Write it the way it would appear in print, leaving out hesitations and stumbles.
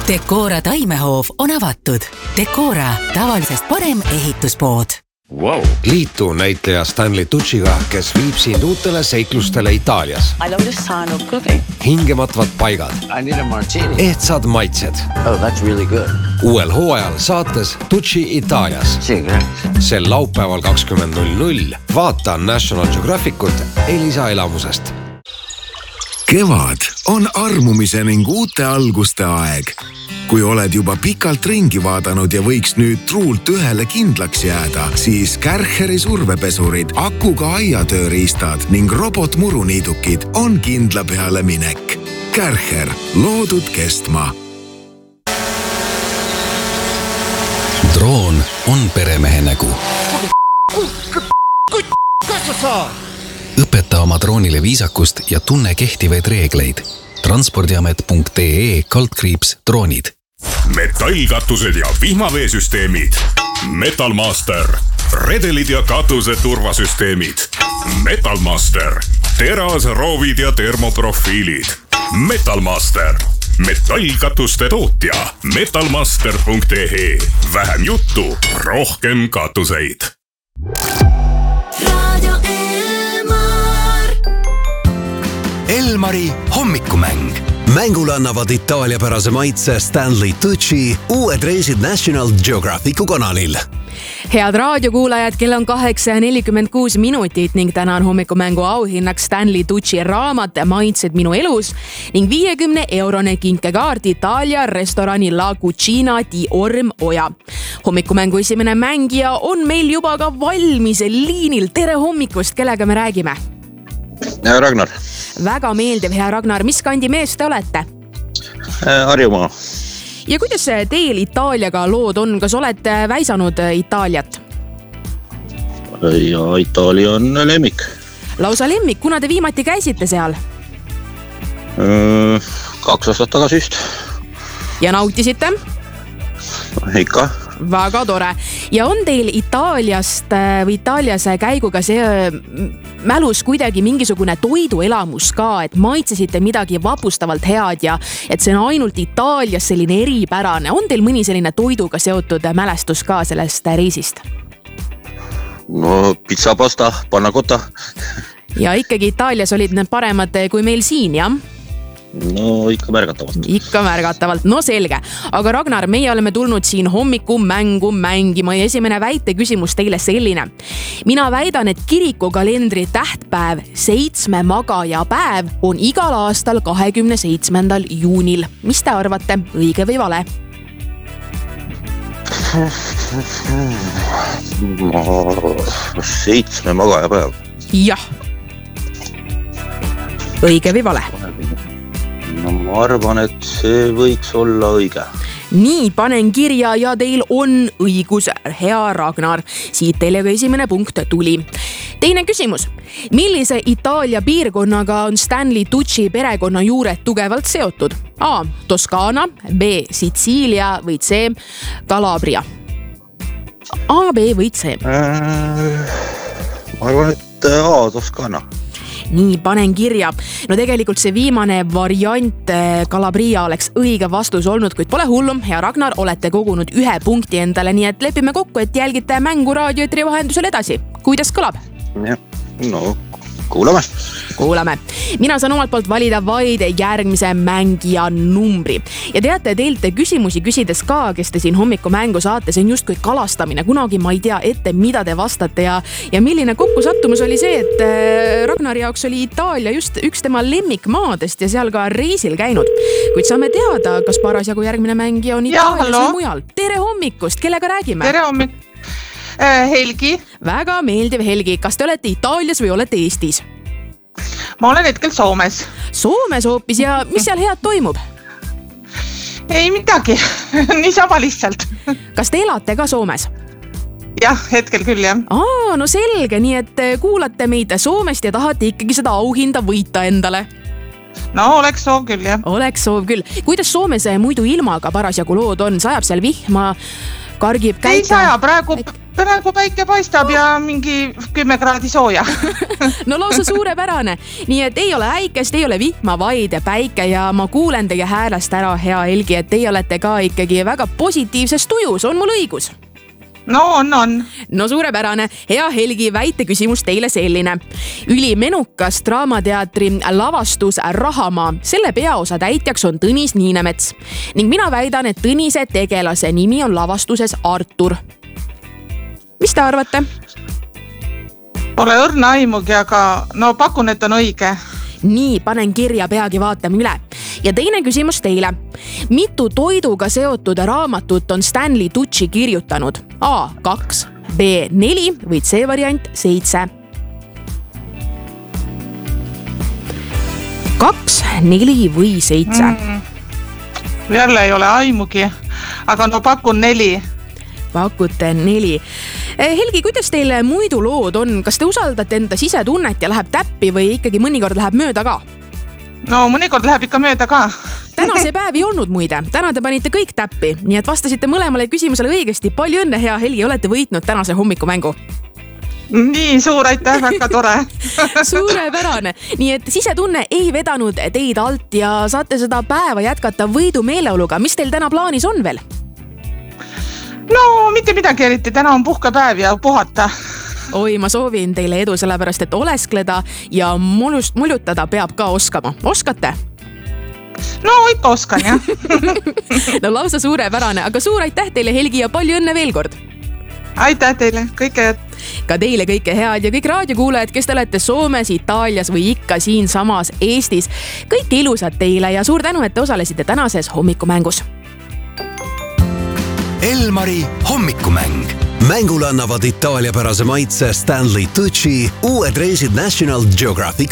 Decora taimehoov on avatud. Decora, tavalisest parem ehituspood. Wow. Liitu näitleja Stanley Tucciga, kes viib sind uutele seiklustele Itaalias. I love this sign of cooking. Hingematvad paigad. I need a martini. Ehtsad maitsed. Oh, that's really good. Uuel hooajal saates Tucci Itaalias. Sel laupäeval 20.00 vaata National Geographicut Elisa elamusest. Kevad on armumise ning uute alguste aeg. Kui oled juba pikalt ringi vaadanud ja võiks nüüd truult ühele kindlaks jääda, siis Kärcheri survepesurid, akuga aiatööriistad ning robotmuruniidukid on kindla peale minek. Kärcher, loodud kestma. Droon on peremehe nägu. Õpeta oma droonile viisakust ja tunne kehtivaid reegleid. Transpordiamet.ee/droonid. Metallkatused ja vihmaveesüsteemid. Metalmaster. Redelid ja katuse turvasüsteemid. Metalmaster. Teras, roovid ja termoprofiilid. Metalmaster. Metallkatuste tootja. Metalmaster.ee. Vähem juttu, rohkem katuseid. Elmari hommikumäng. Mängul annavad itaaliapärase maitse Stanley Tucci uued reisid National Geographicu kanalil. Head raadiokuulajad, kell on 8:46 ning täna on hommikumängu auhinnaks Stanley Tucci raamat Maitsed minu elus ning 50-eurone kinkekaart Itaalia restorani La Cucina di Orm-Oja. Hommikumängu esimene mängija on meil juba ka valmis liinil. Tere hommikust, kellega me räägime? Ragnar. Väga meeldiv, hea Ragnar. Mis kandi mees te olete? Harjumaa. Ja kuidas teil Itaaliaga lood on? Kas olete väisanud Itaaliat? Ja Itaalia on lemmik. Lausa lemmik, kuna te viimati käisite seal? 2 aastat tagasi just. Ja nautisite? Ikka. Väga tore. Ja on teil Itaaliast või Itaalias käiguga see mälus kuidagi mingisugune toiduelamus ka, et maitsesite midagi vapustavalt head ja et see on ainult Itaalias selline eripärane. On teil mõni selline toiduga seotud mälestus ka sellest reisist? No pizza, pasta, panna cotta. Ja ikkagi Itaalias olid need paremad kui meil siin, jah? No ikka märgatavalt. Ikka märgatavalt, no selge. Aga Ragnar, meie oleme tulnud siin hommikumängu mängima ja esimene väite küsimus teile selline. Mina väidan, et kirikukalendri tähtpäev 7 magaja päev on igal aastal 27. juunil. Mis te arvate, õige või vale? 7 magaja päev. Jah. Õige või vale? No ma arvan, et see võiks olla õige. Nii, panen kirja ja teil on õigus, hea Ragnar. Siit teile ka esimene punkt tuli. Teine küsimus. Millise Itaalia piirkonnaga on Stanley Tucci perekonna juured tugevalt seotud? A. Toskaana, B. Sitsiilia või C. Calabria? A, B või C? Ma arvan, et A. Toskaana. Nii, panen kirja. No tegelikult see viimane variant Calabria oleks õige vastus olnud, kuid pole hullu. Hea Ragnar, olete kogunud 1 punkti endale, nii et lepime kokku, et jälgite mängu raadioetri vahendusel edasi. Kuidas kõlab? Ja, no kuulame. Kuulame. Mina saan omalt poolt valida vaid järgmise mängija numbri. Ja teate, teilt küsimusi küsides ka, kes te siin hommikumängu saate, see on justkui kalastamine. Kunagi ma ei tea ette, mida te vastate ja milline kokkusattumus oli see, et Ragnari jaoks oli Itaalia just üks tema lemmikmaadest ja seal ka reisil käinud. Kuid saame teada, kas parasjagu järgmine mängija on Itaalias või mujal. Tere hommikust, kellega räägime? Tere hommik. Helgi. Väga meeldiv, Helgi. Kas te olete Itaalias või olete Eestis? Ma olen hetkel Soomes. Soomes hoopis ja mis seal head toimub? Ei midagi, niisama lihtsalt. Kas te elate ka Soomes? Jah, hetkel küll, jah. No selge, nii et kuulate meid Soomest ja tahate ikkagi seda auhinda võita endale. No oleks soov küll, jah. Oleks soov küll. Kuidas Soomes muidu ilmaga parasjagu lood on? Sajab seal vihma kargib ei käika. saja, praegu päike paistab ja mingi 10 kraadi sooja. No lausa suurepärane. Nii et ei ole äikest, ei ole vihma, vaid päike ja ma kuulen teie häälest ära, hea Helgi, et teie olete ka ikkagi väga positiivses tujus, on mul õigus? No on. No suurepärane. Hea Helgi, väite küsimus teile selline. Ülimenukas Draamateatri lavastus Rahamaa. Selle peaosa täitjaks on Tõnis Niinemets. Ning mina väidan, et Tõnise tegelase nimi on lavastuses Artur. Mis te arvate? Pole õrna aimugi, aga no pakun, et on õige. Nii, panen kirja, peagi vaatame üle. Ja teine küsimus teile. Mitu toiduga seotud raamatut on Stanley Tucci kirjutanud? A. 2, B. 4 või C variant 7? 2, 4 või 7? Jälle ei ole aimugi, aga no pakun 4. Pakute 4. Helgi, kuidas teile muidu lood on? Kas te usaldate enda sisetunnet ja läheb täppi või ikkagi mõnikord läheb mööda ka? No mõnikord läheb ikka mööda ka. Täna see päev ei olnud muide. Täna te panite kõik täppi, nii et vastasite mõlemale küsimusele õigesti. Palju õnne, hea Helgi, olete võitnud tänase hommikumängu. Nii, suur aitäh, väga tore. Suurepärane. Nii et sisetunne ei vedanud teid alt ja saate seda päeva jätkata võidu meeleoluga. Mis teil täna plaanis on veel? No mitte midagi eriti, täna on puhkepäev ja puhata. Oi, ma soovin teile edu, sellepärast et oleskleda ja muljutada peab ka oskama. Oskate? No ikka oskan, jah. No lausa suurepärane, aga suur aitäh teile, Helgi, ja palju õnne veel kord. Aitäh teile, kõike head. Ka teile kõike head ja kõik raadiokuulajad, kes te olete Soomes, Itaalias või ikka siin samas Eestis. Kõike ilusat teile ja suur tänu, et te osalesite tänases hommikumängus. Elmari hommikumäng. Mängule annavad Itaalia pärase maitse Stanley Tucci, uued reisid National Geographic